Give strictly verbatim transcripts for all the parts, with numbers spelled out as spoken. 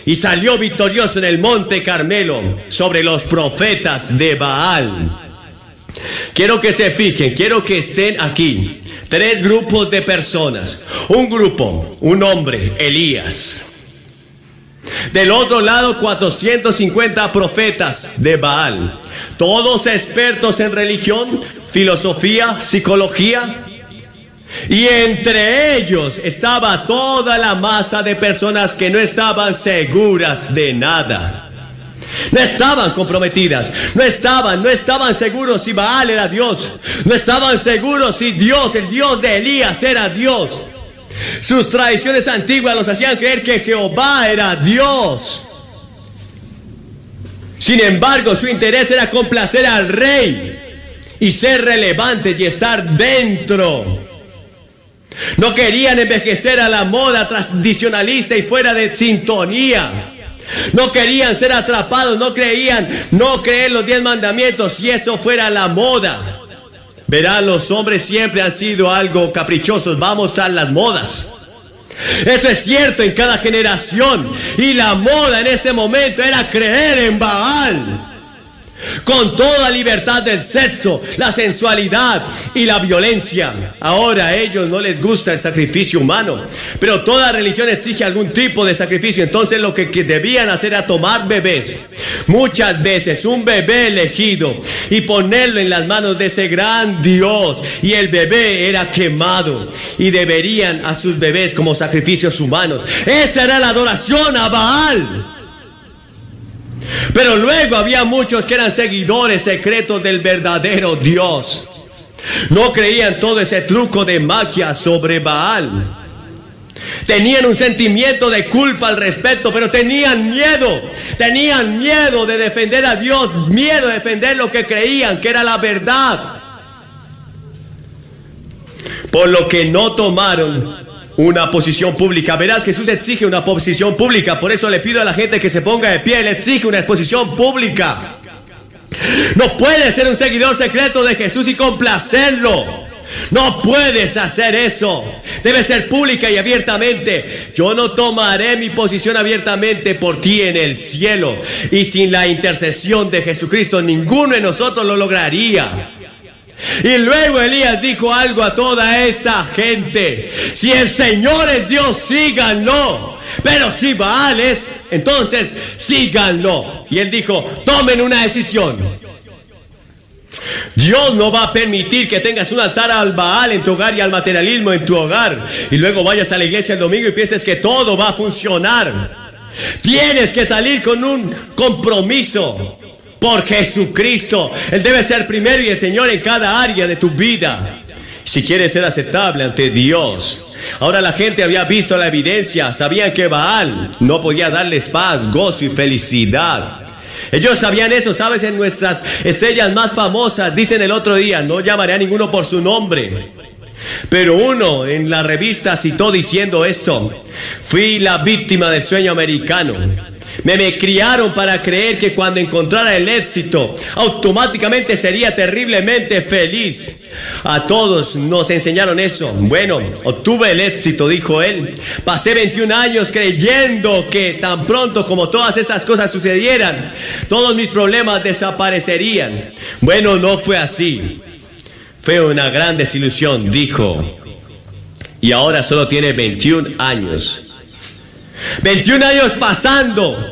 y salió victorioso en el monte Carmelo sobre los profetas de Baal. Quiero que se fijen, quiero que estén aquí. Tres grupos de personas. Un grupo, un hombre, Elías. Del otro lado, cuatrocientos cincuenta profetas de Baal. Todos expertos en religión, filosofía, psicología. Y entre ellos estaba toda la masa de personas que no estaban seguras de nada. No estaban comprometidas, no estaban, no estaban seguros si Baal era Dios, no estaban seguros si Dios, el Dios de Elías, era Dios. Sus tradiciones antiguas los hacían creer que Jehová era Dios. Sin embargo, su interés era complacer al rey y ser relevantes y estar dentro. No querían envejecer a la moda tradicionalista y fuera de sintonía. No querían ser atrapados, no creían, no creer los diez mandamientos si eso fuera la moda. Verán, los hombres siempre han sido algo caprichosos, vamos tras las modas. Eso es cierto en cada generación. Y la moda en este momento era creer en Baal. Con toda libertad del sexo, la sensualidad y la violencia. Ahora a ellos no les gusta el sacrificio humano, pero toda religión exige algún tipo de sacrificio. Entonces lo que, que debían hacer era tomar bebés, muchas veces un bebé elegido, y ponerlo en las manos de ese gran Dios, y el bebé era quemado, y deberían a sus bebés como sacrificios humanos. Esa era la adoración a Baal. Pero luego había muchos que eran seguidores secretos del verdadero Dios. No creían todo ese truco de magia sobre Baal. Tenían un sentimiento de culpa al respecto, pero tenían miedo. Tenían miedo de defender a Dios, miedo de defender lo que creían que era la verdad. Por lo que no tomaron una posición pública. Verás, Jesús exige una posición pública. Por eso le pido a la gente que se ponga de pie. Él exige una exposición pública. No puedes ser un seguidor secreto de Jesús y complacerlo. No puedes hacer eso. Debe ser pública y abiertamente. Yo no tomaré mi posición abiertamente por ti en el cielo. Y sin la intercesión de Jesucristo, ninguno de nosotros lo lograría. Y luego Elías dijo algo a toda esta gente: si el Señor es Dios, síganlo. Pero si Baal es, entonces síganlo. Y él dijo: tomen una decisión. Dios no va a permitir que tengas un altar al Baal en tu hogar y al materialismo en tu hogar, y luego vayas a la iglesia el domingo y pienses que todo va a funcionar. Tienes que salir con un compromiso por Jesucristo. Él debe ser primero y el Señor en cada área de tu vida, si quieres ser aceptable ante Dios. Ahora la gente había visto la evidencia, sabían que Baal no podía darles paz, gozo y felicidad. Ellos sabían eso, sabes, en nuestras estrellas más famosas dicen el otro día, no llamaré a ninguno por su nombre, pero uno en la revista citó diciendo esto: fui la víctima del sueño americano. Me, me criaron para creer que cuando encontrara el éxito, automáticamente sería terriblemente feliz. A todos nos enseñaron eso. Bueno, obtuve el éxito, dijo él. Pasé veintiún años creyendo que tan pronto como todas estas cosas sucedieran, todos mis problemas desaparecerían. Bueno, no fue así. Fue una gran desilusión, dijo. Y ahora solo tiene veintiún años. veintiún años pasando.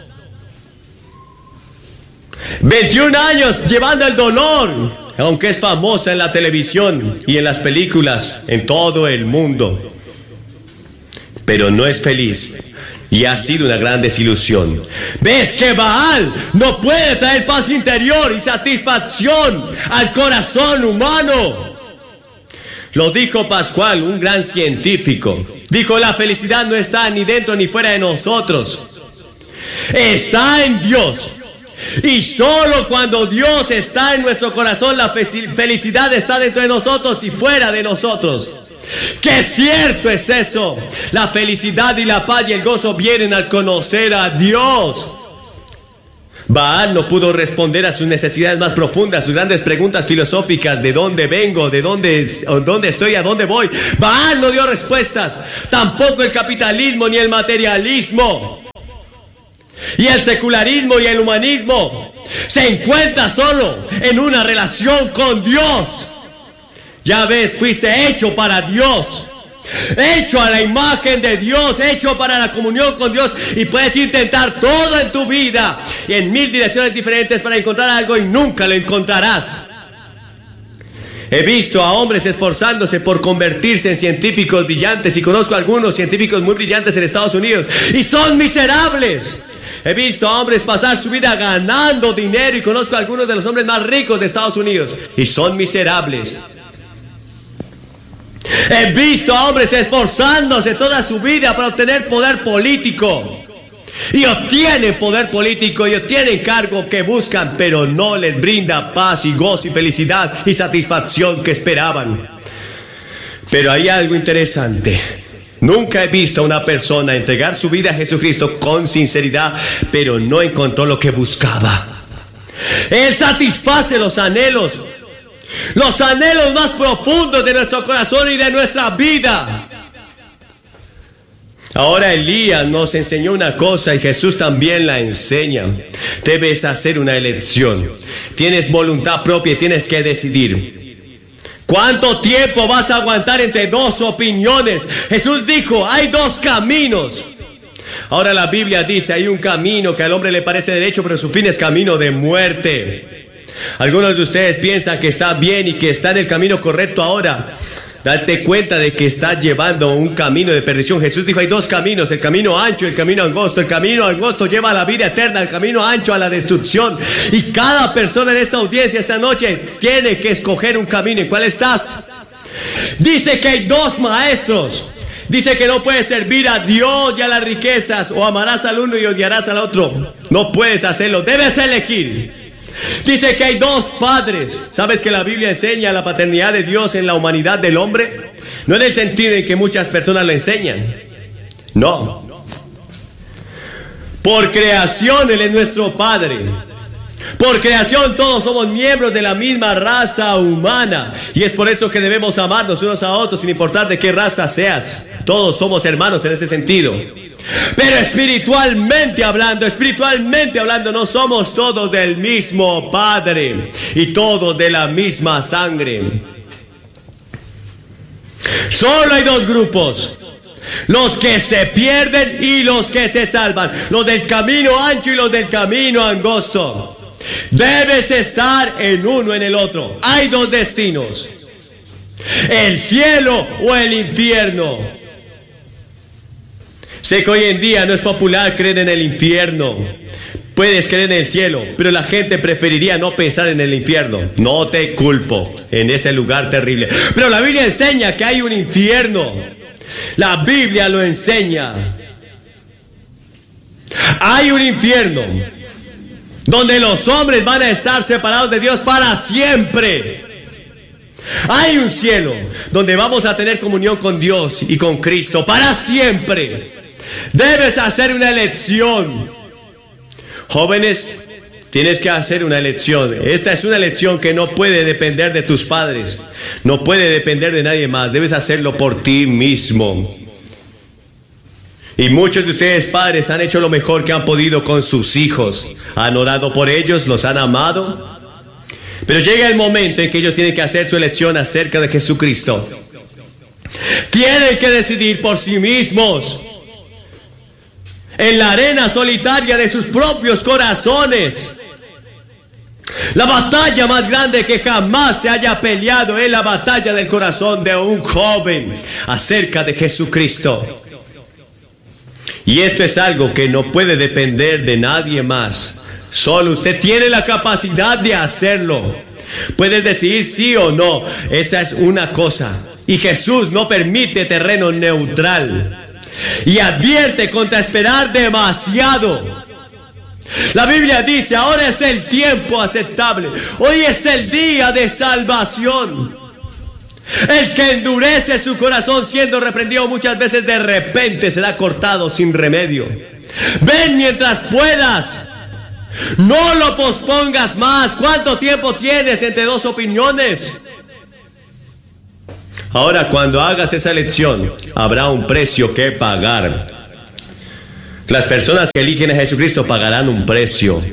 veintiún años llevando el dolor, aunque es famosa en la televisión y en las películas en todo el mundo. Pero no es feliz y ha sido una gran desilusión. ¿Ves que Baal no puede traer paz interior y satisfacción al corazón humano? Lo dijo Pascual, un gran científico. Dijo: la felicidad no está ni dentro ni fuera de nosotros. Está en Dios. Y solo cuando Dios está en nuestro corazón, la felicidad está dentro de nosotros y fuera de nosotros. ¡Qué cierto es eso! La felicidad y la paz y el gozo vienen al conocer a Dios. Baal no pudo responder a sus necesidades más profundas, sus grandes preguntas filosóficas: ¿de dónde vengo? ¿De dónde, dónde estoy? ¿A dónde voy? Baal no dio respuestas. Tampoco el capitalismo ni el materialismo. Y el secularismo y el humanismo se encuentra solo en una relación con Dios. Ya ves, fuiste hecho para Dios, hecho a la imagen de Dios, hecho para la comunión con Dios. Y puedes intentar todo en tu vida y en mil direcciones diferentes para encontrar algo y nunca lo encontrarás. He visto a hombres esforzándose por convertirse en científicos brillantes, y conozco a algunos científicos muy brillantes en Estados Unidos, y son miserables. He visto a hombres pasar su vida ganando dinero, y conozco a algunos de los hombres más ricos de Estados Unidos, y son miserables. He visto a hombres esforzándose toda su vida para obtener poder político, y obtienen poder político y obtienen cargo que buscan, pero no les brinda paz y gozo y felicidad y satisfacción que esperaban. Pero hay algo interesante. Nunca he visto a una persona entregar su vida a Jesucristo con sinceridad, pero no encontró lo que buscaba. Él satisface los anhelos, los anhelos más profundos de nuestro corazón y de nuestra vida. Ahora Elías nos enseñó una cosa y Jesús también la enseña. Debes hacer una elección. Tienes voluntad propia y tienes que decidir. ¿Cuánto tiempo vas a aguantar entre dos opiniones? Jesús dijo, hay dos caminos. Ahora la Biblia dice, hay un camino que al hombre le parece derecho, pero su fin es camino de muerte. Algunos de ustedes piensan que está bien y que está en el camino correcto ahora. Date cuenta de que estás llevando un camino de perdición. Jesús dijo, hay dos caminos, el camino ancho y el camino angosto. El camino angosto lleva a la vida eterna, el camino ancho a la destrucción. Y cada persona en esta audiencia esta noche tiene que escoger un camino. ¿En cuál estás? Dice que hay dos maestros. Dice que no puedes servir a Dios y a las riquezas, o amarás al uno y odiarás al otro. No puedes hacerlo, debes elegir. Dice que hay dos padres. ¿Sabes que la Biblia enseña la paternidad de Dios en la humanidad del hombre? No en el sentido en que muchas personas lo enseñan. No. Por creación Él es nuestro Padre. Por creación todos somos miembros de la misma raza humana. Y es por eso que debemos amarnos unos a otros sin importar de qué raza seas. Todos somos hermanos en ese sentido. Pero espiritualmente hablando, espiritualmente hablando, no somos todos del mismo Padre y todos de la misma sangre. Solo hay dos grupos: los que se pierden y los que se salvan, los del camino ancho y los del camino angosto. Debes estar en uno en el otro. Hay dos destinos: el cielo o el infierno. Sé que hoy en día no es popular creer en el infierno. Puedes creer en el cielo, pero la gente preferiría no pensar en el infierno. No te culpo en ese lugar terrible. Pero la Biblia enseña que hay un infierno. La Biblia lo enseña. Hay un infierno donde los hombres van a estar separados de Dios para siempre. Hay un cielo donde vamos a tener comunión con Dios y con Cristo para siempre. Debes hacer una elección. Jóvenes, tienes que hacer una elección. Esta es una elección que no puede depender de tus padres, no puede depender de nadie más. Debes hacerlo por ti mismo. Y muchos de ustedes, padres, han hecho lo mejor que han podido con sus hijos. Han orado por ellos, los han amado. Pero llega el momento en que ellos tienen que hacer su elección acerca de Jesucristo. Tienen que decidir por sí mismos, en la arena solitaria de sus propios corazones. La batalla más grande que jamás se haya peleado es la batalla del corazón de un joven acerca de Jesucristo. Y esto es algo que no puede depender de nadie más. Solo usted tiene la capacidad de hacerlo. Puedes decidir sí o no. Esa es una cosa. Y Jesús no permite terreno neutral. Y advierte contra esperar demasiado. La Biblia dice, ahora es el tiempo aceptable. Hoy es el día de salvación. El que endurece su corazón siendo reprendido muchas veces de repente será cortado sin remedio. Ven mientras puedas. No lo pospongas más. ¿Cuánto tiempo tienes entre dos opiniones? Ahora, cuando hagas esa elección, habrá un precio que pagar. Las personas que eligen a Jesucristo pagarán un precio.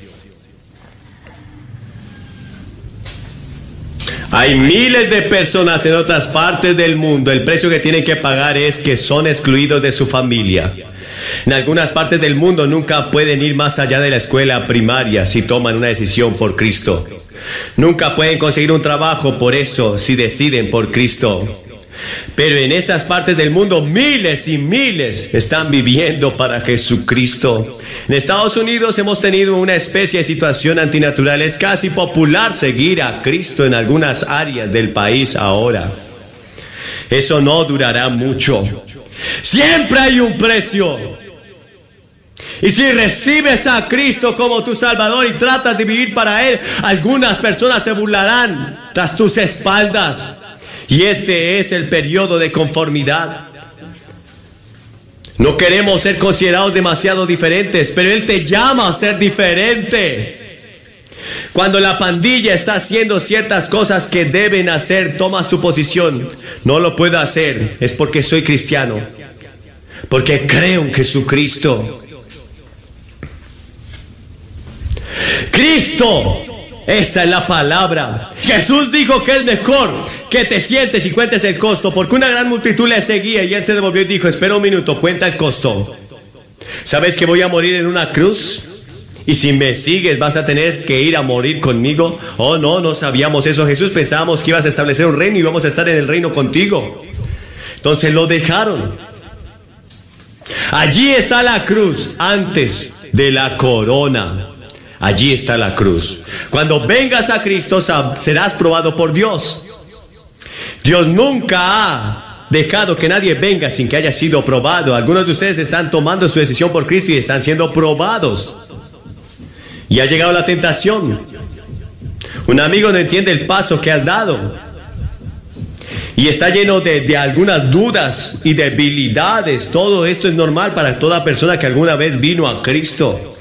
Hay miles de personas en otras partes del mundo. El precio que tienen que pagar es que son excluidos de su familia. En algunas partes del mundo nunca pueden ir más allá de la escuela primaria si toman una decisión por Cristo. Nunca pueden conseguir un trabajo por eso si deciden por Cristo. Pero en esas partes del mundo miles y miles están viviendo para Jesucristo. En Estados Unidos hemos tenido una especie de situación antinatural. Es casi popular seguir a Cristo en algunas áreas del país ahora. Eso no durará mucho. Siempre hay un precio. Y si recibes a Cristo como tu Salvador y tratas de vivir para Él, algunas personas se burlarán tras tus espaldas. Y este es el periodo de conformidad. No queremos ser considerados demasiado diferentes, pero Él te llama a ser diferente. Cuando la pandilla está haciendo ciertas cosas que deben hacer, toma su posición. No lo puedo hacer, es porque soy cristiano, porque creo en Jesucristo. Cristo, esa es la palabra. Jesús dijo que es mejor que te sientes y cuentes el costo, porque una gran multitud le seguía y Él se devolvió y dijo: espera un minuto, cuenta el costo. ¿Sabes que voy a morir en una cruz? Y si me sigues vas a tener que ir a morir conmigo. Oh no, no sabíamos eso, Jesús. Pensábamos que ibas a establecer un reino y íbamos a estar en el reino contigo. Entonces lo dejaron. Allí está la cruz antes de la corona. Allí está la cruz. Cuando vengas a Cristo serás probado por Dios. Dios nunca ha dejado que nadie venga sin que haya sido probado. Algunos de ustedes están tomando su decisión por Cristo y están siendo probados. Y ha llegado la tentación. Un amigo no entiende el paso que has dado. Y está lleno de, de algunas dudas y debilidades. Todo esto es normal para toda persona que alguna vez vino a Cristo.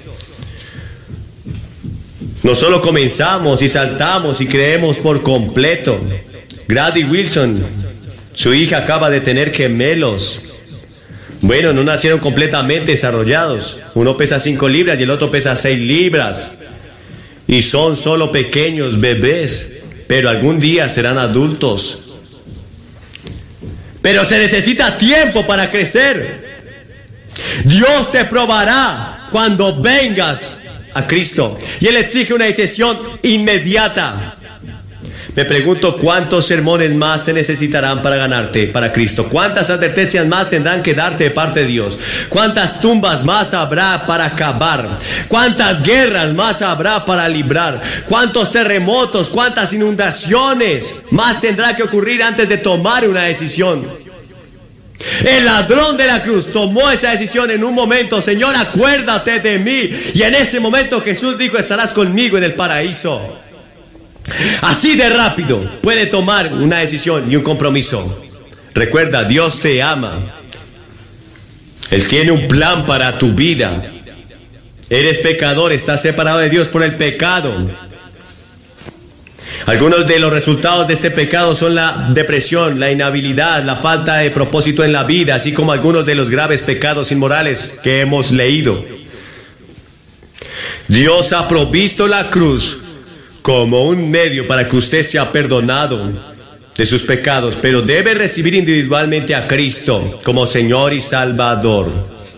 No solo comenzamos y saltamos y creemos por completo. Grady Wilson, su hija acaba de tener gemelos. Bueno, no nacieron completamente desarrollados. Uno pesa cinco libras y el otro pesa seis libras. Y son solo pequeños bebés, pero algún día serán adultos. Pero se necesita tiempo para crecer. Dios te probará cuando vengas a Cristo, y Él exige una decisión inmediata. Me pregunto cuántos sermones más se necesitarán para ganarte para Cristo. Cuántas advertencias más tendrán que darte de parte de Dios. Cuántas tumbas más habrá para acabar. Cuántas guerras más habrá para librar. Cuántos terremotos, cuántas inundaciones más tendrá que ocurrir antes de tomar una decisión. El ladrón de la cruz tomó esa decisión en un momento: Señor, acuérdate de mí. Y en ese momento Jesús dijo: estarás conmigo en el paraíso. Así de rápido puede tomar una decisión y un compromiso. Recuerda, Dios te ama. Él tiene un plan para tu vida. Eres pecador, estás separado de Dios por el pecado. Algunos de los resultados de este pecado son la depresión, la inhabilidad, la falta de propósito en la vida, así como algunos de los graves pecados inmorales que hemos leído. Dios ha provisto la cruz como un medio para que usted sea perdonado de sus pecados, pero debe recibir individualmente a Cristo como Señor y Salvador.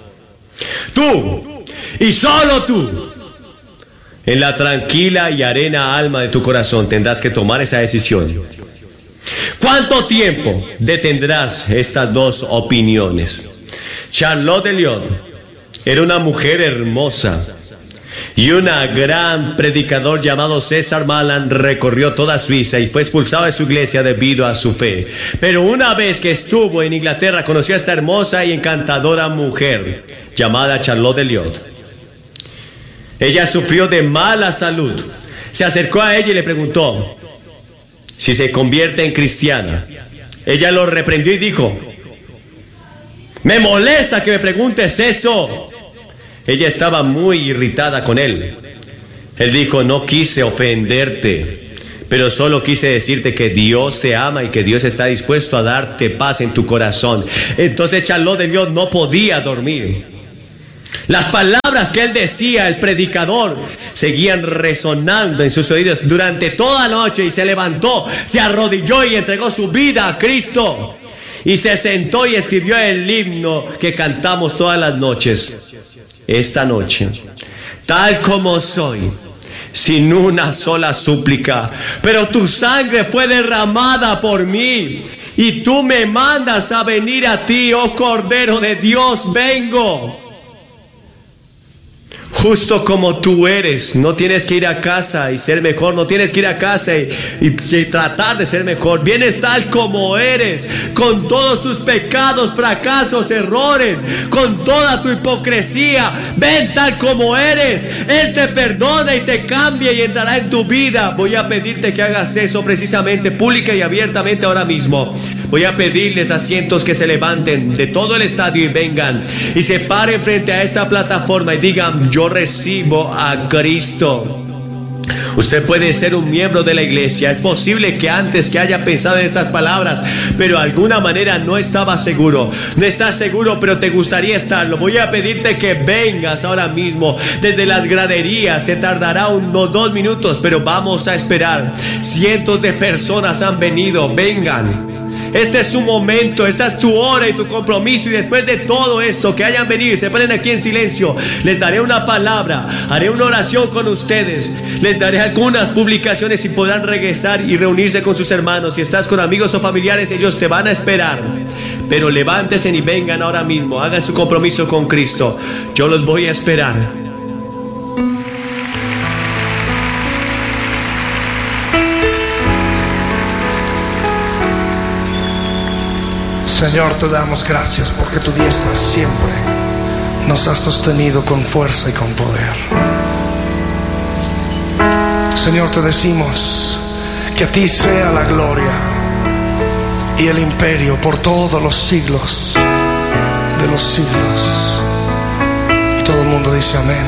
Tú, y solo tú, en la tranquila y arena alma de tu corazón tendrás que tomar esa decisión. ¿Cuánto tiempo detendrás estas dos opiniones? Charlotte Elliott era una mujer hermosa, y un gran predicador llamado César Malan recorrió toda Suiza y fue expulsado de su iglesia debido a su fe. Pero una vez que estuvo en Inglaterra, conoció a esta hermosa y encantadora mujer llamada Charlotte Elliott. Ella sufrió de mala salud. Se acercó a ella y le preguntó si se convierte en cristiana. Ella lo reprendió y dijo: me molesta que me preguntes eso. Ella estaba muy irritada con él. Él dijo: no quise ofenderte, pero solo quise decirte que Dios te ama y que Dios está dispuesto a darte paz en tu corazón. Entonces Charlotte Elliott no podía dormir. Las palabras que él decía, el predicador, seguían resonando en sus oídos durante toda la noche, y se levantó, se arrodilló y entregó su vida a Cristo. Y se sentó y escribió el himno que cantamos todas las noches. Esta noche, tal como soy, sin una sola súplica, pero tu sangre fue derramada por mí, y tú me mandas a venir a ti, oh Cordero de Dios, vengo. Justo como tú eres, no tienes que ir a casa y ser mejor, no tienes que ir a casa y, y, y tratar de ser mejor. Vienes tal como eres, con todos tus pecados, fracasos, errores, con toda tu hipocresía. Ven tal como eres, Él te perdona y te cambia y entrará en tu vida. Voy a pedirte que hagas eso precisamente, pública y abiertamente ahora mismo. Voy a pedirles a cientos que se levanten de todo el estadio y vengan y se paren frente a esta plataforma y digan: yo recibo a Cristo. Usted puede ser un miembro de la iglesia. Es posible que antes que haya pensado en estas palabras, pero de alguna manera no estaba seguro. No estás seguro, pero te gustaría estarlo. Voy a pedirte que vengas ahora mismo desde las graderías. Te tardará unos dos minutos, pero vamos a esperar. Cientos de personas han venido. Vengan. Este es su momento, esta es tu hora y tu compromiso. Y después de todo esto, que hayan venido y se ponen aquí en silencio, les daré una palabra, haré una oración con ustedes, les daré algunas publicaciones y podrán regresar y reunirse con sus hermanos. Si estás con amigos o familiares, ellos te van a esperar. Pero levántense y vengan ahora mismo, hagan su compromiso con Cristo. Yo los voy a esperar. Señor, te damos gracias porque tu diestra siempre nos ha sostenido con fuerza y con poder. Señor, te decimos que a ti sea la gloria y el imperio por todos los siglos de los siglos. Y todo el mundo dice amén.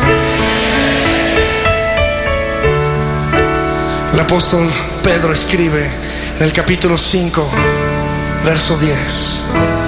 El apóstol Pedro escribe en el capítulo cinco, verso diez: